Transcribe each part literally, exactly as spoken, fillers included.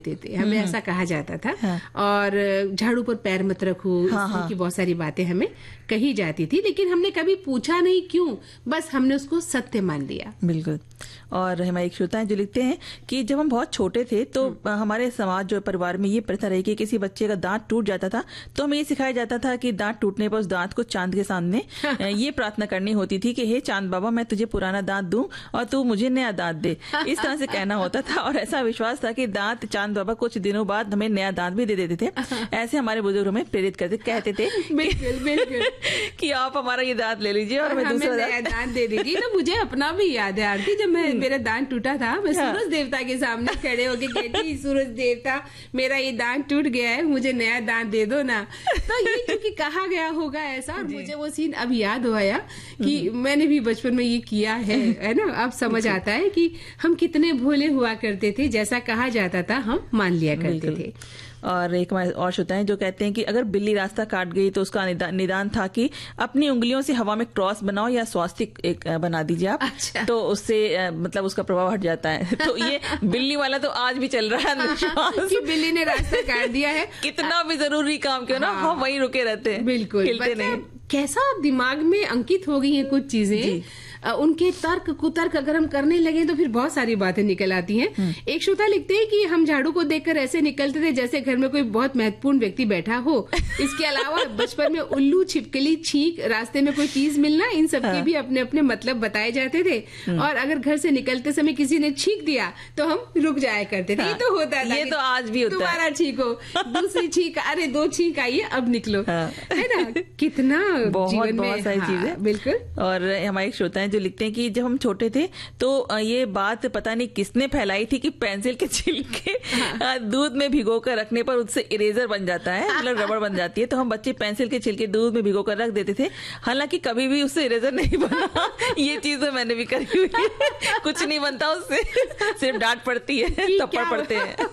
थे, हमें ऐसा कहा जाता था। हाँ। और झाड़ू पर पैर मत रखो, हाँ, इस तरह की बहुत सारी बातें हमें कही जाती थी, लेकिन हमने कभी पूछा नहीं क्यों, बस हमने उसको सत्य मान लिया। बिल्कुल। और हमारे एक श्रोता हैं जो लिखते हैं कि जब हम बहुत छोटे थे तो हमारे समाज जो परिवार में ये प्रथा रही कि किसी बच्चे का दांत टूट जाता था तो हमें ये सिखाया जाता था कि दांत टूटने पर उस दांत को चांद के सामने ये प्रार्थना करनी होती थी कि हे चांद बाबा, मैं तुझे पुराना दांत दूं और तू मुझे नया दांत दे। इस तरह से कहना होता था और ऐसा विश्वास था कि दांत चांद बाबा कुछ दिनों बाद हमें नया दांत भी दे देते थे। ऐसे हमारे बुजुर्ग हमें प्रेरित करते कहते थे बिल्कुल बिल्कुल कि आप हमारा ये दांत ले लीजिए और मैं दूसरा नया दांत दे दीजिए। तो मुझे अपना भी याद है आरती, जब मैं मेरा दांत टूटा था, मैं सूरज देवता के सामने खड़े होके कहती, सूरज देवता मेरा ये दांत टूट गया है, मुझे नया दांत दे दो ना। तो ये क्योंकि कहा गया होगा ऐसा, और मुझे वो सीन अब याद आया कि मैंने भी बचपन में ये किया है, है ना। अब समझ आता है कि हम कितने भोले हुआ करते थे, जैसा कहा जाता था हम मान लिया करते थे। और एक और श्रोता है जो कहते हैं कि अगर बिल्ली रास्ता काट गई तो उसका निदान, निदान था कि अपनी उंगलियों से हवा में क्रॉस बनाओ या स्वास्तिक एक बना दीजिए आप। अच्छा। तो उससे मतलब उसका प्रभाव हट जाता है। तो ये बिल्ली वाला तो आज भी चल रहा है कि बिल्ली ने रास्ता काट दिया है, कितना भी जरूरी काम क्यों ना, हम वहीं रुके रहते हैं, बिल्कुल हिलते नहीं। कैसा दिमाग में अंकित हो गई है कुछ चीजें, उनके तर्क कुतर्क अगर हम करने लगे तो फिर बहुत सारी बातें निकल आती हैं। एक श्रोता लिखते हैं कि हम झाड़ू को देखकर ऐसे निकलते थे जैसे घर में कोई बहुत महत्वपूर्ण व्यक्ति बैठा हो। इसके अलावा बचपन में उल्लू, छिपकली, छींक, रास्ते में कोई चीज मिलना, इन सब के भी अपने अपने मतलब बताए जाते थे। और अगर घर से निकलते समय किसी ने छींक दिया तो हम रुक जाया करते थे। हाँ, ये तो होता था, ये तो आज भी होता है। तुम्हारा छींको, दूसरी छींक, अरे दो छींक आइए अब निकलो। हाँ। है ना, कितना बहुत बहुत सारी चीजें। बिल्कुल। और हमारे श्रोता है जो लिखते हैं कि जब हम छोटे थे तो ये बात पता नहीं किसने फैलाई थी कि पेंसिल के छिलके दूध में भिगोकर रखने पर उससे इरेजर बन जाता है, मतलब रबड़ बन जाती है। तो हम बच्चे पेंसिल के छिलके दूध में भिगोकर रख देते थे, हालांकि कभी भी उससे इरेजर नहीं बना। ये चीज तो मैंने भी करी हुई है, कुछ नहीं बनता उससे, सिर्फ डांट पड़ती है, थप्पड़ पड़ते हैं।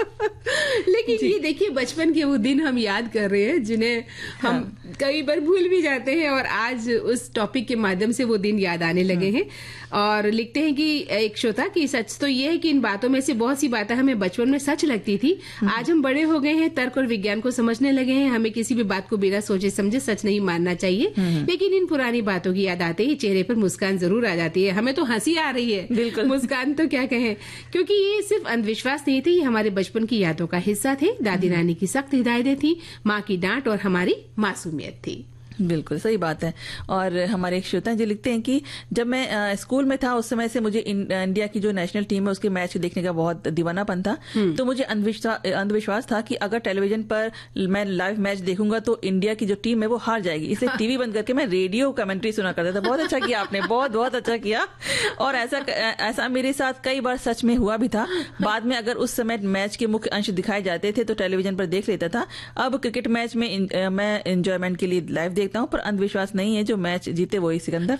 लेकिन ये देखिए, बचपन के वो दिन हम याद कर रहे हैं जिन्हें हम कई बार भूल भी जाते हैं, और आज उस टॉपिक के माध्यम से वो दिन याद आने लगे हैं। और लिखते हैं कि एक श्रोता की सच तो ये है कि इन बातों में से बहुत सी बातें हमें बचपन में सच लगती थी, आज हम बड़े हो गए हैं, तर्क और विज्ञान को समझने लगे हैं, हमें किसी भी बात को बिना सोचे समझे सच नहीं मानना चाहिए। लेकिन इन पुरानी बातों की याद आते ही चेहरे पर मुस्कान जरूर आ जाती है। हमें तो हंसी आ रही है, बिल्कुल मुस्कान तो क्या कहें, क्योंकि ये सिर्फ अंधविश्वास नहीं थे, ये हमारे बचपन की यादों का हिस्सा थे। दादी नानी की सख्त हिदायतें थी, माँ की डांट और हमारी मासूमियत थी। बिल्कुल सही बात है। और हमारे एक श्रोता जो लिखते हैं कि जब मैं आ, स्कूल में था उस समय से मुझे इंडिया की जो नेशनल टीम है उसके मैच देखने का बहुत दीवानापन था। तो मुझे अंधविश्वास अंधविश्वास था कि अगर टेलीविजन पर मैं लाइव मैच देखूंगा तो इंडिया की जो टीम है वो हार जाएगी, इसलिए टीवी बंद करके मैं रेडियो कमेंट्री सुना करता था। बहुत अच्छा किया आपने, बहुत बहुत अच्छा किया। और ऐसा ऐसा मेरे साथ कई बार सच में हुआ भी था। बाद में अगर उस समय मैच के मुख्य अंश दिखाए जाते थे तो टेलीविजन पर देख लेता था। अब क्रिकेट मैच में मैं एंजॉयमेंट के लिए लाइव देखता हूं, पर अंधविश्वास नहीं है, जो मैच जीते वही सिकंदर।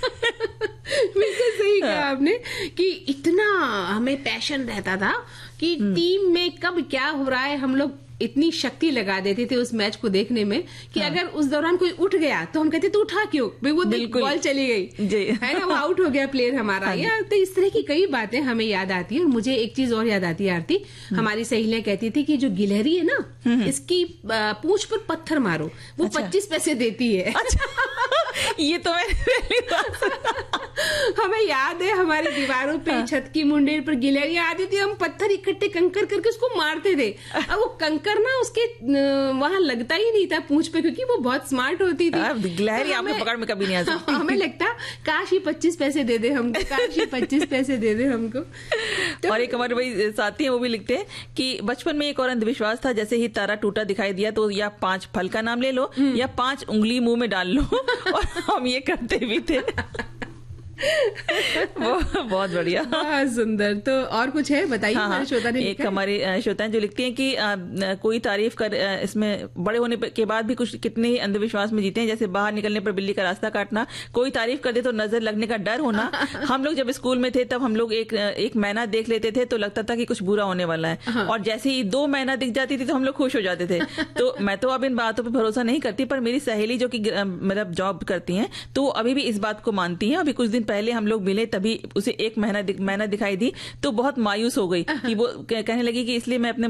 बिल्कुल सही कहा आपने कि इतना हमें पैशन रहता था कि टीम में कब क्या हो रहा है हम लोग इतनी शक्ति लगा देते थे उस मैच को देखने में कि हाँ। अगर उस दौरान कोई उठ गया तो हम कहते तो उठा क्यों भाई, वो बॉल चली गई है ना, वो आउट हो गया प्लेयर हमारा। हाँ, या तो इस तरह की कई बातें हमें याद आती है। और मुझे एक चीज और याद आती है आरती, हमारी सहेलियां कहती थी कि जो गिलहरी है ना, इसकी पूंछ पर पत्थर मारो, वो पच्चीस पैसे देती है। ये तो मैं हमें याद है हमारी दीवारों पे हाँ। छत की मुंडेर पर गिलहरियां आती थी, हम पत्थर इकट्ठे कंकर करके उसको मारते थे। अब वो कंकर ना उसके वहां लगता ही नहीं था पूंछ पे, क्योंकि वो बहुत स्मार्ट होती थी। गिलहरी आपके पकड़ में कभी नहीं आ सकती। हमें लगता काश ये पच्चीस पैसे दे दे हमको, काश ये पच्चीस पैसे दे दे हमको। तो और एक हमारे भाई साथी हैं वो भी लिखते हैं कि बचपन में एक और अंधविश्वास था, जैसे ही तारा टूटा दिखाई दिया तो या पांच फल का नाम ले लो या पांच उंगली मुंह में डाल लो। और हम ये करते भी थे। वो बहुत बढ़िया, बहुत सुंदर। तो और कुछ है बताइए। हाँ, हाँ, श्रोता ने एक हमारे श्रोता जो लिखते हैं कि आ, कोई तारीफ कर आ, इसमें बड़े होने के बाद भी कुछ कितने ही अंधविश्वास में जीते हैं, जैसे बाहर निकलने पर बिल्ली का रास्ता काटना, कोई तारीफ कर दे तो नजर लगने का डर होना। हम लोग जब स्कूल में थे तब हम लोग एक एक मैना देख लेते थे तो लगता था कि कुछ बुरा होने वाला है, और जैसे ही दो मैना दिख जाती थी तो हम लोग खुश हो जाते थे। तो मैं तो अब इन बातों पर भरोसा नहीं करती, पर मेरी सहेली जो कि मतलब जॉब करती हैं तो अभी भी इस बात को मानती हैं। अभी कुछ दिन पहले हम लोग मिले तभी उसे एक मेहनत मेहनत दिखाई दी तो बहुत मायूस हो गई कि वो कहने लगी कि इसलिए मैं अपने